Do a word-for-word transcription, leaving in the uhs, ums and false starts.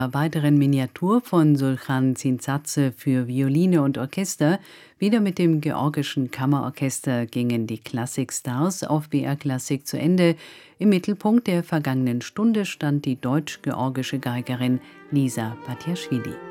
Weiteren Miniatur von Sulchan Zintzadze für Violine und Orchester. Wieder mit dem Georgischen Kammerorchester gingen die Klassikstars auf B R Klassik zu Ende. Im Mittelpunkt der vergangenen Stunde stand die deutsch-georgische Geigerin Lisa Patiaschwili.